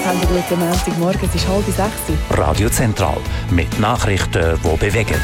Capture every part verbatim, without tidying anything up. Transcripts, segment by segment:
haben Sie guten Montagmorgen, es ist halb sechs. Radio Zentral mit Nachrichten, die bewegen.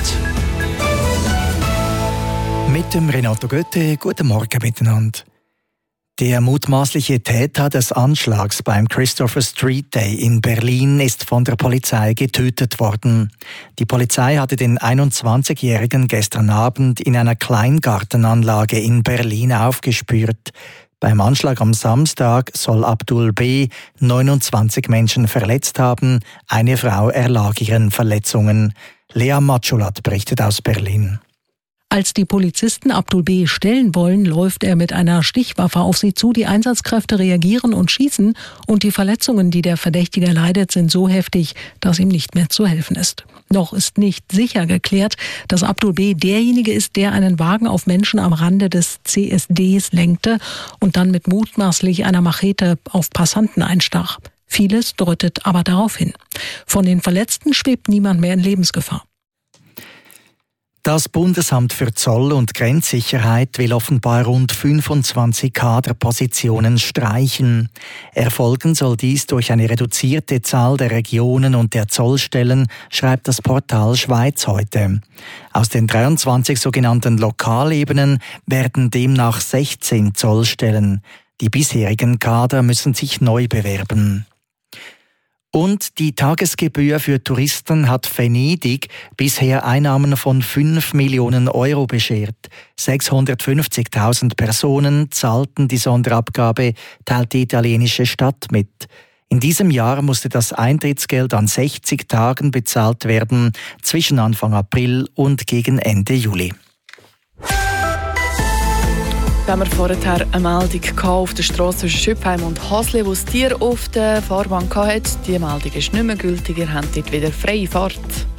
Mit dem Renato Götte, guten Morgen miteinander. Der mutmaßliche Täter des Anschlags beim Christopher Street Day in Berlin ist von der Polizei getötet worden. Die Polizei hatte den einundzwanzigjährigen gestern Abend in einer Kleingartenanlage in Berlin aufgespürt. Beim Anschlag am Samstag soll Abdul B. neunundzwanzig Menschen verletzt haben. Eine Frau erlag ihren Verletzungen. Lea Matschulat berichtet aus Berlin. Als die Polizisten Abdul B. stellen wollen, läuft er mit einer Stichwaffe auf sie zu. Die Einsatzkräfte reagieren und schießen. Und die Verletzungen, die der Verdächtige leidet, sind so heftig, dass ihm nicht mehr zu helfen ist. Noch ist nicht sicher geklärt, dass Abdul B. derjenige ist, der einen Wagen auf Menschen am Rande des C S Ds lenkte und dann mit mutmaßlich einer Machete auf Passanten einstach. Vieles deutet aber darauf hin. Von den Verletzten schwebt niemand mehr in Lebensgefahr. Das Bundesamt für Zoll- und Grenzsicherheit will offenbar rund fünfundzwanzig Kaderpositionen streichen. Erfolgen soll dies durch eine reduzierte Zahl der Regionen und der Zollstellen, schreibt das Portal Schweiz heute. Aus den dreiundzwanzig sogenannten Lokalebenen werden demnach sechzehn Zollstellen. Die bisherigen Kader müssen sich neu bewerben. Und die Tagesgebühr für Touristen hat Venedig bisher Einnahmen von fünf Millionen Euro beschert. sechshundertfünfzigtausend Personen zahlten die Sonderabgabe, teilt die italienische Stadt mit. In diesem Jahr musste das Eintrittsgeld an sechzig Tagen bezahlt werden, zwischen Anfang April und gegen Ende Juli. Da haben wir vorher eine Meldung auf der Straße zwischen Schüpheim und Hasle, wo das Tier auf der Fahrbahn hatte. Die Meldung ist nicht mehr gültig, ihr habt dort wieder freie Fahrt.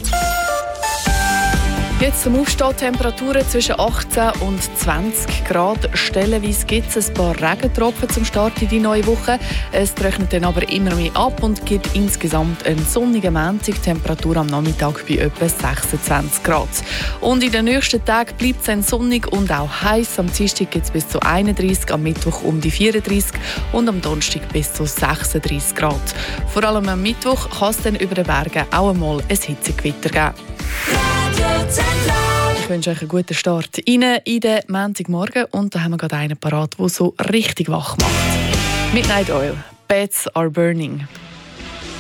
Jetzt zum Aufstehen, Temperaturen zwischen achtzehn und zwanzig Grad. Stellenweise gibt es ein paar Regentropfen zum Start in die neue Woche. Es trocknet dann aber immer mehr ab und gibt insgesamt einen sonnigen Montag. Temperatur am Nachmittag bei etwa sechsundzwanzig Grad. Und in den nächsten Tagen bleibt es dann sonnig und auch heiß. Am Dienstag gibt es bis zu einunddreißig, am Mittwoch um die vierunddreißig und am Donnerstag bis zu sechsunddreißig Grad. Vor allem am Mittwoch kann es dann über den Bergen auch einmal ein Hitzegewitter geben. Ich wünsche euch einen guten Start rein in den Montagmorgen. Und da haben wir gerade einen parat, der so richtig wach macht. Midnight Oil, Beds are burning.